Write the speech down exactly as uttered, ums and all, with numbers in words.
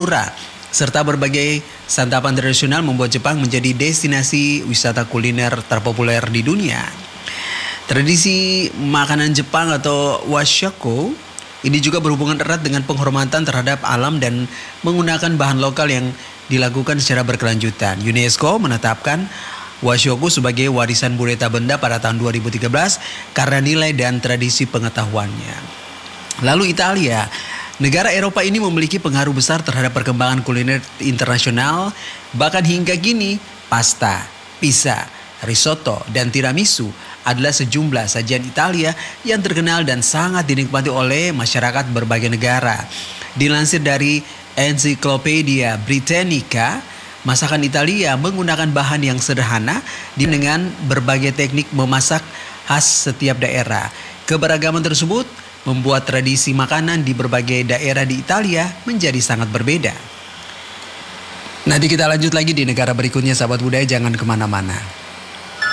tempura, serta berbagai santapan tradisional membuat Jepang menjadi destinasi wisata kuliner terpopuler di dunia. Tradisi makanan Jepang atau washako ini juga berhubungan erat dengan penghormatan terhadap alam dan menggunakan bahan lokal yang dilakukan secara berkelanjutan. UNESCO menetapkan washako sebagai warisan budaya benda pada tahun dua ribu tiga belas karena nilai dan tradisi pengetahuannya. Lalu Italia, negara Eropa ini memiliki pengaruh besar terhadap perkembangan kuliner internasional. Bahkan hingga kini, pasta, pizza, risotto, dan tiramisu adalah sejumlah sajian Italia yang terkenal dan sangat dinikmati oleh masyarakat berbagai negara. Dilansir dari Encyclopedia Britannica, masakan Italia menggunakan bahan yang sederhana dengan berbagai teknik memasak khas setiap daerah. Keberagaman tersebut membuat tradisi makanan di berbagai daerah di Italia menjadi sangat berbeda. Nanti kita lanjut lagi di negara berikutnya, sahabat budaya, jangan kemana-mana.